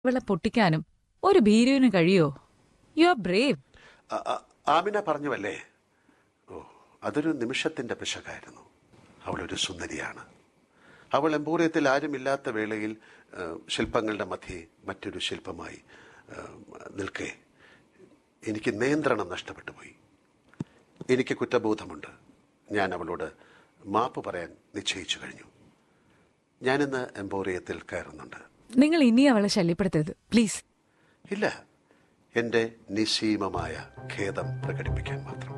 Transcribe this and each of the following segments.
ഇവളെ പൊട്ടിക്കാനും ഒരു ഭീരുവിന് കഴിയോ? You are Brave. ആമിന പറഞ്ഞുവല്ലേ? ഓ, അതൊരു നിമിഷത്തിന്റെ പിശകായിരുന്നു. അവളൊരു സുന്ദരിയാണ്. അവൾ എംപോറിയത്തിൽ ആരുമില്ലാത്ത വേളയിൽ ശില്പങ്ങളുടെ മധ്യേ മറ്റൊരു ശില്പമായി നിൽക്കെ എനിക്ക് നിയന്ത്രണം നഷ്ടപ്പെട്ടു പോയി. എനിക്ക് കുറ്റബോധമുണ്ട്. ഞാൻ അവളോട് മാപ്പ് പറയാൻ നിശ്ചയിച്ചു കഴിഞ്ഞു. ഞാനിന്ന് എംപോറിയത്തിൽ കയറുന്നുണ്ട്. നിങ്ങൾ ഇനി അവളെ ശല്യപ്പെടുത്തരുത് പ്ലീസ്. ഇല്ല, എന്റെ നിസ്സീമമായ ഖേദം പ്രകടിപ്പിക്കാൻ മാത്രം.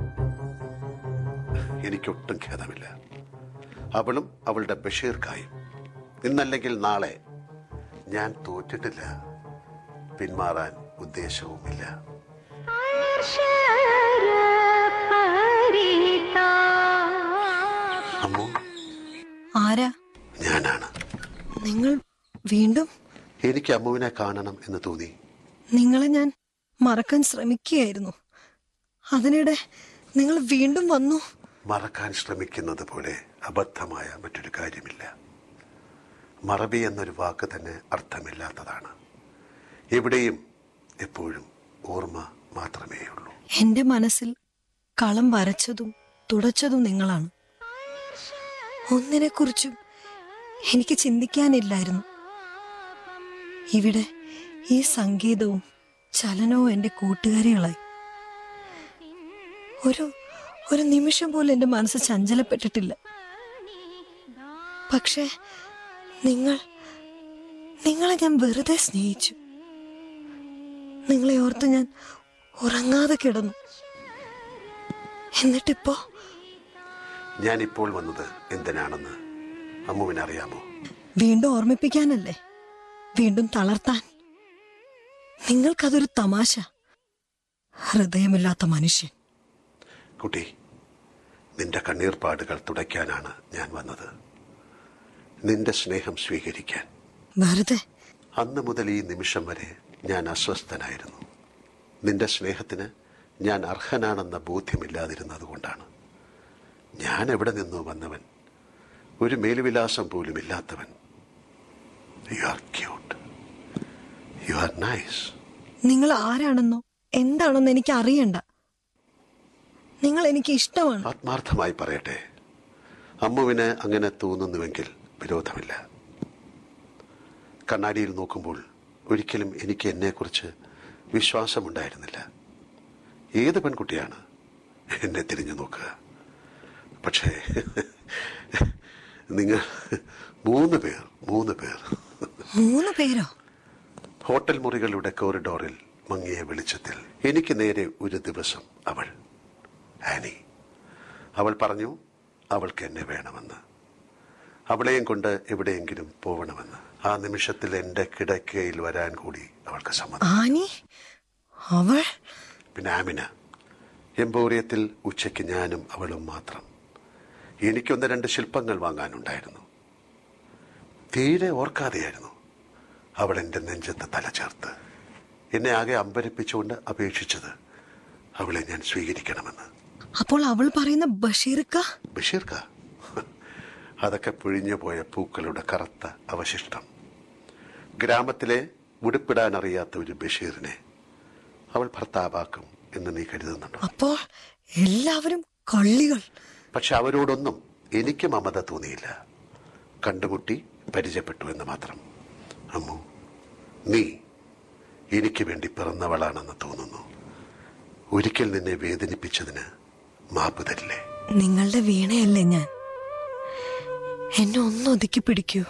എനിക്കൊട്ടും ഖേദമില്ല. അവളും അവളുടെ ബഷീർക്കായും ഇന്നല്ലെങ്കിൽ നാളെ. ഞാൻ തോറ്റിട്ടില്ല, പിന്മാറാൻ ഉദ്ദേശവുമില്ല. അമ്മു, ആരാ? ഞാനാണ്. നിങ്ങൾ വീണ്ടും? എനിക്ക് അമ്മുവിനെ കാണണം എന്ന് തോന്നി. നിങ്ങളെ ഞാൻ മറക്കാൻ ശ്രമിക്കുകയായിരുന്നു. അതിനിടെ നിങ്ങൾ വീണ്ടും വന്നു. മറക്കാൻ ശ്രമിക്കുന്നത് പോലെ അബദ്ധമായ മറ്റൊരു കാര്യമില്ല. മറവി എന്നൊരു വാക്ക് തന്നെ അർത്ഥമില്ലാത്തതാണ്. എവിടെയും എപ്പോഴും ഓർമ്മ മാത്രമേയുള്ളൂ. എന്റെ മനസ്സിൽ കളം വരച്ചതും തുടച്ചതും നിങ്ങളാണ്. ഒന്നിനെക്കുറിച്ചും എനിക്ക് ചിന്തിക്കാനില്ലായിരുന്നു. ഇവിടെ ഈ സംഗീതവും ചലനവും എന്റെ കൂട്ടുകാരികളായി. ഒരു നിമിഷം പോലും എന്റെ മനസ്സ് ചഞ്ചലപ്പെട്ടിട്ടില്ല. പക്ഷേ നിങ്ങളെ ഞാൻ വെറുതെ സ്നേഹിച്ചു. നിങ്ങളെ ഓർത്ത് ഞാൻ ഉറങ്ങാതെ കിടന്നു. എന്നിട്ടിപ്പോ ഞാനിപ്പോൾ വന്നത് എന്തിനാണെന്ന് അമ്മുവിനറിയാമോ? വീണ്ടും ഓർമ്മിപ്പിക്കാനല്ലേ? വീണ്ടും തളർത്താൻ? നിങ്ങൾക്കതൊരു തമാശ. ഹൃദയമില്ലാത്ത മനുഷ്യൻ. കുട്ടി, നിന്റെ കണ്ണീർപ്പാടുകൾ തുടയ്ക്കാനാണ് ഞാൻ വന്നത്. നിന്റെ സ്നേഹം സ്വീകരിക്കാൻ. വെറുതെ? അന്ന് മുതൽ ഈ നിമിഷം വരെ ഞാൻ അസ്വസ്ഥനായിരുന്നു. നിന്റെ സ്നേഹത്തിന് ഞാൻ അർഹനാണെന്ന ബോധ്യമില്ലാതിരുന്നത് കൊണ്ടാണ്. ഞാൻ എവിടെ നിന്നോ വന്നവൻ, ഒരു മേലുവിലാസം പോലും ഇല്ലാത്തവൻ. You are cute, you are nice. നിങ്ങൾ ആരാണെന്നോ എന്താണെന്നോ എനിക്ക് അറിയണ്ട. നിങ്ങൾ എനിക്ക് ഇഷ്ടമാണ്. ആത്മാർത്ഥമായി പറയട്ടെ, അമ്മുവിന് അങ്ങനെ തോന്നുന്നുവെങ്കിൽ വിരോധമില്ല. കണ്ണാടിയിൽ നോക്കുമ്പോൾ ഒരിക്കലും എനിക്ക് എന്നെക്കുറിച്ച് വിശ്വാസമുണ്ടായിരുന്നില്ല. ഏത് പെൺകുട്ടിയാണ് എന്നെ തിരിഞ്ഞു നോക്കുക? പക്ഷേ നിങ്ങൾ മൂന്ന് പേർ. 3 പേരോ? ഹോട്ടൽ മുറികളുടെ കോറിഡോറിൽ മങ്ങിയ വെളിച്ചത്തിൽ എനിക്ക് നേരെ ഒരു ദിവസം അവൾ, ആനി, അവൾ പറഞ്ഞു അവൾക്ക് എന്നെ വേണമെന്ന്, അവളെയും കൊണ്ട് എവിടെയെങ്കിലും പോവണമെന്ന്. ആ നിമിഷത്തിൽ എന്റെ കിടക്കയിൽ വരാൻ കൂടി അവൾക്ക് സമ്മതം. ആനി? അവൾ? പിന്നെ ആമിന. എംപോറിയത്തിൽ ഉച്ചയ്ക്ക് ഞാനും അവളും മാത്രം. എനിക്കൊന്ന് 2 ശില്പങ്ങൾ വാങ്ങാനുണ്ടായിരുന്നു. തീരെ ഓർക്കാതെയായിരുന്നു അവൾ എൻ്റെ നെഞ്ചത്ത് തല ചേർത്ത് എന്നെ ആകെ അമ്പരപ്പിച്ചുകൊണ്ട് അപേക്ഷിച്ചത് അവളെ ഞാൻ സ്വീകരിക്കണമെന്ന്. അപ്പോൾ അവൾ പറയുന്ന ബഷീർക്ക? അതൊക്കെ പൊഴിഞ്ഞു പോയ പൂക്കളുടെ കറുത്ത അവശിഷ്ടം. ഗ്രാമത്തിലെ ഉടുപ്പിടാൻ അറിയാത്ത ഒരു ബഷീറിനെ അവൾ ഭർത്താവാക്കും എന്ന് നീ കരുതുന്നുണ്ടോ? അപ്പോൾ എല്ലാവരും കള്ളികൾ. പക്ഷെ അവരോടൊന്നും എനിക്ക് മമത തോന്നിയില്ല. കണ്ടുമുട്ടി പരിചയപ്പെട്ടു എന്ന് മാത്രം. അമ്മു, നീ എനിക്ക് വേണ്ടി പിറന്നവളാണെന്ന് തോന്നുന്നു. ഒരിക്കൽ നിന്നെ വേദനിപ്പിച്ചതിന് മാപ്പ് തരില്ലേ? നിങ്ങളുടെ വീണയല്ലേ ഞാൻ. എന്നെ ഒന്ന് ഒതുക്കി പിടിക്കൂ.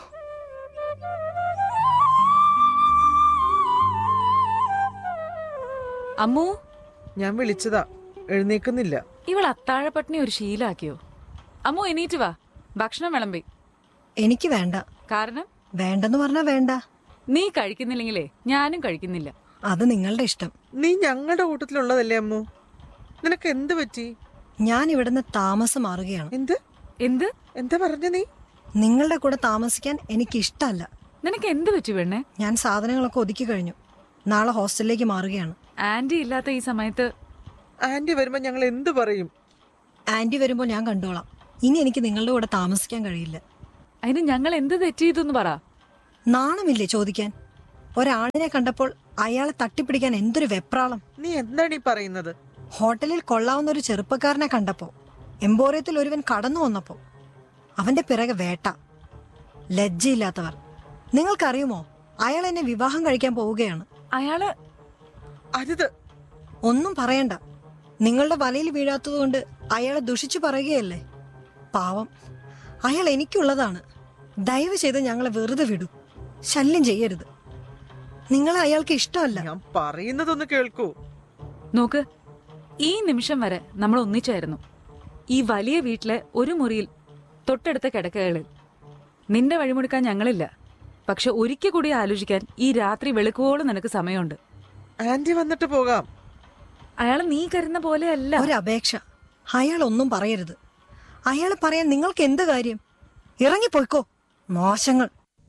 അമ്മു, ഞാൻ വിളിച്ചതാ, എഴുന്നേക്കുന്നില്ല. ഇവൾ അത്താഴപ്പട്ടിണി ഒരു ശീലാക്കിയോ? അമ്മു എണീറ്റ് വാ, ഭക്ഷണം വിളമ്പി. എനിക്ക് വേണ്ട. കാരണം? വേണ്ടെന്ന് പറഞ്ഞാ വേണ്ട. നീ കഴിക്കുന്നില്ലെങ്കിലേ ഞാനും കഴിക്കുന്നില്ല. അത് നിങ്ങളുടെ ഇഷ്ടം. നീ ഞങ്ങളുടെ കൂട്ടത്തിലുള്ളതല്ലേ അമ്മു. നിനക്ക് എന്ത് പറ്റി? ഞാൻ ഇവിടുന്ന് താമസം മാറുകയാണ്. എന്ത്? എന്താ പറഞ്ഞ നീ? നിങ്ങളുടെ കൂടെ താമസിക്കാൻ എനിക്ക് ഇഷ്ടമല്ല. നിനക്ക് എന്ത് പറ്റി പെണ്ണെ? ഞാൻ സാധനങ്ങളൊക്കെ ഒതുക്കി കഴിഞ്ഞു. നാളെ ഹോസ്റ്റലിലേക്ക് മാറുകയാണ്. ആന്റി ഇല്ലാത്ത ഈ സമയത്ത്? ആന്റി വരുമ്പോ ഞങ്ങൾ എന്ത് പറയും? ആന്റി വരുമ്പോൾ ഞാൻ കണ്ടോളാം. ഇനി എനിക്ക് നിങ്ങളുടെ കൂടെ താമസിക്കാൻ കഴിയില്ല. അതിന് ഞങ്ങൾ എന്ത് തെറ്റ് ചെയ്തു പറ. നാണമില്ലേ ചോദിക്കാൻ? ഒരാണിനെ കണ്ടപ്പോൾ അയാളെ തട്ടിപ്പിടിക്കാൻ എന്തൊരു വെപ്രാളം. നീ എന്താണ് ഈ പറയുന്നത്? ഹോട്ടലിൽ കൊള്ളാവുന്ന ഒരു ചെറുപ്പക്കാരനെ കണ്ടപ്പോ, എംപോറിയത്തിൽ ഒരുവൻ കടന്നു വന്നപ്പോ അവന്റെ പിറകെ വേട്ട. ലജ്ജയില്ലാത്തവർ. നിങ്ങൾക്കറിയുമോ, അയാൾ എന്നെ വിവാഹം കഴിക്കാൻ പോവുകയാണ്. അയാള് അരുത്. ഒന്നും പറയണ്ട. നിങ്ങളുടെ വലയിൽ വീഴാത്തതുകൊണ്ട് അയാളെ ദുഷിച്ചു പറയുകയല്ലേ. പാവം, അയാൾ എനിക്കുള്ളതാണ്. ദയവ് ചെയ്ത് ഞങ്ങളെ വെറുതെ വിടൂ. ശല്യം ചെയ്യരുത്. നിങ്ങളെ അയാൾക്ക് ഇഷ്ടമല്ല. ഞാൻ പറയുന്നതൊന്ന് കേൾക്കൂ. നോക്ക്, ഈ നിമിഷം വരെ നമ്മൾ ഒന്നിച്ചായിരുന്നു. ഈ വലിയ വീട്ടിലെ ഒരു മുറിയിൽ തൊട്ടടുത്ത കിടക്കകളിൽ. നിന്റെ വഴിമുടുക്കാൻ ഞങ്ങളില്ല. പക്ഷെ ഒരിക്കൽ കൂടി ആലോചിക്കാൻ ഈ രാത്രി വെളുക്കുവോളം നിനക്ക് സമയമുണ്ട്. ആന്റി വന്നിട്ട് പോകാം. അയാൾ നീ കരുന്ന പോലെയല്ല. ഒരു അപേക്ഷ. അയാൾ ഒന്നും പറയരുത്. അയാൾ പറയാൻ നിങ്ങൾക്ക് എന്ത് കാര്യം? ഇറങ്ങിപ്പോയിക്കോ, മോശങ്ങൾ.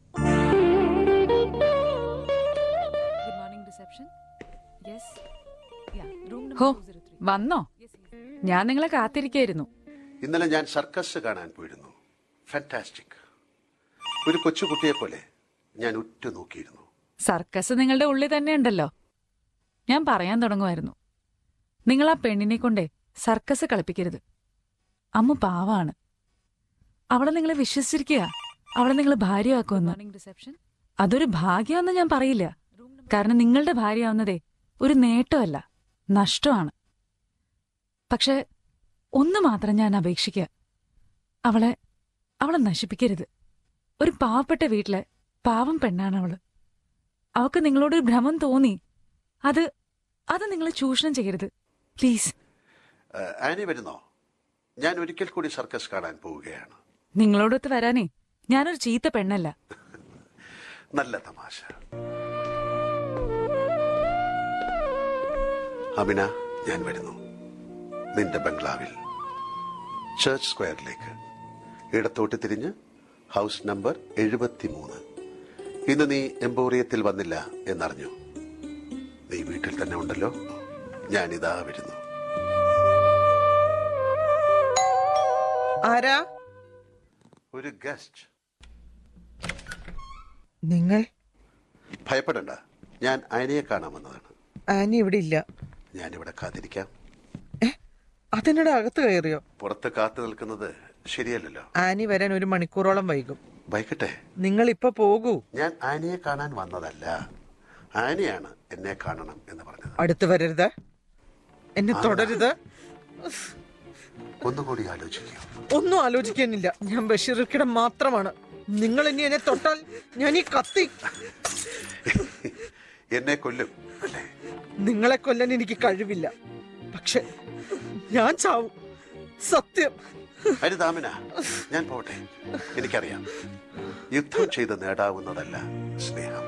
ഹോ, വന്നോ? ഞാൻ നിങ്ങളെ കാത്തിരിക്കായിരുന്നു. ഇന്നലെ ഞാൻ സർക്കസ് കാണാൻ പോയിരുന്നു. ഫാന്റാസ്റ്റിക്. ഒരു കൊച്ചുകുട്ടിയെ പോലെ ഞാൻ ഉറ്റുനോക്കിയിരുന്നു. സർക്കസ് നിങ്ങളുടെ ഉള്ളിൽ തന്നെ ഉണ്ടല്ലോ. ഞാൻ പറയാൻ തുടങ്ങുമായിരുന്നു. നിങ്ങൾ ആ പെണ്ണിനെ കൊണ്ടേ സർക്കസ് കളിപ്പിക്കരുത്. അമ്മ പാവാണ്. അവളെ നിങ്ങളെ വിശ്വസിച്ചിരിക്കുക. അവളെ നിങ്ങൾ ഭാര്യയാക്കുമെന്ന്. അതൊരു ഭാഗ്യമെന്ന് ഞാൻ പറയില്ല. കാരണം നിങ്ങളുടെ ഭാര്യയാവുന്നതേ ഒരു നേട്ടമല്ല, നഷ്ടമാണ്. പക്ഷെ ഒന്ന് മാത്രം ഞാൻ അപേക്ഷിക്കുക. അവളെ നശിപ്പിക്കരുത്. ഒരു പാവപ്പെട്ട വീട്ടിലെ പാവം പെണ്ണാണ് അവള്. അവക്ക് നിങ്ങളോടൊരു ഭ്രമം തോന്നി. അത് നിങ്ങൾ ചൂഷണം ചെയ്യരുത്, പ്ലീസ്. ആനി വരുന്നോ? ഞാൻ ഒരിക്കൽ കൂടി സർക്കസ് കാണാൻ പോവുകയാണ്. നിങ്ങളോടൊത്ത് വരാനേ ഞാനൊരു ചീത്ത പെണ്ണല്ല. നല്ല തമാശ. അമിന, ഞാൻ വരുന്നു. നിന്റെ ബംഗ്ലാവിൽ ചർച്ച് സ്ക്വയറിലേക്ക് ഇടത്തോട്ട് തിരിഞ്ഞ് ഹൗസ് നമ്പർ 73. ഇന്ന് നീ എംപോറിയത്തിൽ വന്നില്ല എന്നറിഞ്ഞു. നീ വീട്ടിൽ തന്നെ ഉണ്ടല്ലോ. ഞാനിതാ വരുന്നു. ആരാ? ഒരു ഗസ്റ്റ്. നിങ്ങൾ? ഭയപ്പെടണ്ട, ഞാൻ ആനയെ കാണാൻ വന്നതാണ്. ആനി ഇവിടെ ഇല്ല. ഞാനിവിടെ കാത്തിരിക്കാം. അതിനിടെ അകത്ത് കയറിയോ? പുറത്ത് കാത്തു നിൽക്കുന്നത് ശരിയല്ലല്ലോ. ആനി വരാൻ 1 മണിക്കൂറോളം വൈകും. വൈകട്ടെ. നിങ്ങൾ ഇപ്പൊ പോകൂ. ഞാൻ ആനയെ കാണാൻ വന്നതല്ല. ആനയാണ് എന്നെ കാണണം എന്ന് പറഞ്ഞത്. അടുത്ത് വരരുത്. എന്നെ തുടരുത്. ഒന്നുകൂടി ആലോചിക്കുക. ഒന്നും ആലോചിക്കാനില്ല. ഞാൻ ബഷീർക്കിടം മാത്രമാണ്. നിങ്ങൾ ഇനി എന്നെ തൊട്ടാൽ ഞാൻ ഈ കത്തി എന്നെ കൊല്ലും അല്ലേ? നിങ്ങളെ കൊല്ലാൻ എനിക്ക് കഴിവില്ല. പക്ഷെ ഞാൻ ചാവും. സത്യം. ഹരിതാമിന, ഞാൻ പോട്ടെ. എനിക്കറിയാം, യുദ്ധം ചെയ്ത് നേടാവുന്നതല്ല സ്നേഹം.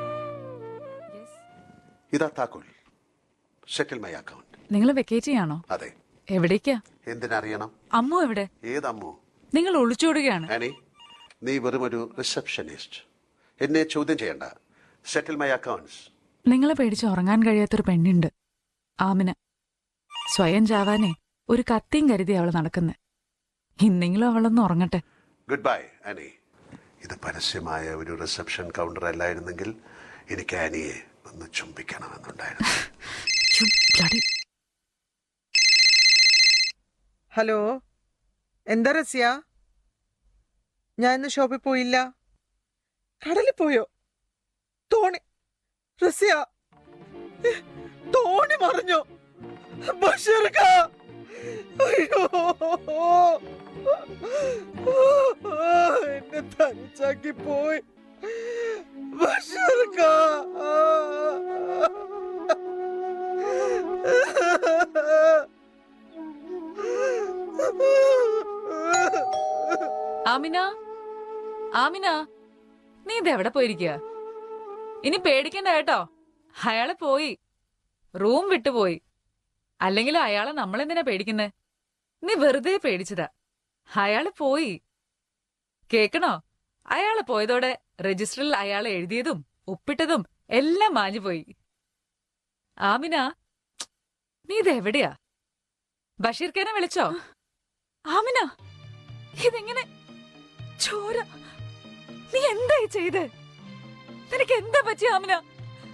ഇതാ താക്കോൽ. സെറ്റിൽ മൈ അക്കൗണ്ട്. നിങ്ങൾ വെക്കേറ്റ് ചെയ്യാണോ? അതെ. എവിടേക്കാ? എന്തിനറിയണം? അമ്മു എവിടെ? ഏതമ്മു? നിങ്ങൾ ഒളിച്ചോടുകയാണ്. ആനി, നീ വെറും ഒരു റിസപ്ഷനിസ്റ്റ്. എന്നെ ചോദ്യം ചെയ്യണ്ട. സെറ്റിൽ മൈ അക്കൗണ്ട്സ്. നിങ്ങളെ പേടിച്ച് ഉറങ്ങാൻ കഴിയാത്തൊരു പെണ്ണുണ്ട്, ആമിന. സ്വയം ചാവാനേ ഒരു കത്തിയും കരുതി അവള് നടക്കുന്നെ. ഇന്നെങ്കിലും അവളൊന്ന് ഉറങ്ങട്ടെ. Good bye Annie. ഇത് പരസ്യമായ ഒരു റിസപ്ഷൻ കൗണ്ടർ അല്ലായിരുന്നെങ്കിൽ എനിക്ക് ആനിയെ ഒന്ന് ചുംബിക്കണമെന്നുണ്ടായിരുന്നു. ഹലോ, എന്താ റസ്യ? ഞാൻ ഇന്ന് ഷോപ്പിൽ പോയില്ല. കടലിൽ പോയോ? തോണി റസ്യ, തോണി മറിഞ്ഞോ? ബഷീർക്ക, അയ്യോ, എന്നെ തനിച്ചാക്കി പോയി. ബഷീർക്ക, ആമിന, ആമിന, നീ ഇതെവിടെ പോയിരിക്കുക? ഇനി പേടിക്കണ്ട കേട്ടോ. അയാളെ പോയി, റൂം വിട്ടുപോയി. അല്ലെങ്കിൽ അയാളെ നമ്മളെന്തിനാ പേടിക്കുന്നേ? നീ വെറുതെ പേടിച്ചതാ. അയാള് പോയി. കേക്കണോ? അയാള് പോയതോടെ രജിസ്റ്ററിൽ അയാളെ എഴുതിയതും ഒപ്പിട്ടതും എല്ലാം മാഞ്ഞുപോയി. ആമിന, നീ ഇതെവിടെയാ? ബഷീർഖാനെ വിളിച്ചോ? ആമിന, ഇതെങ്ങനെ? ചോര, നീ എന്തായി ചെയ്ത്? നിനക്ക് എന്താ പറ്റിയ ആമിന?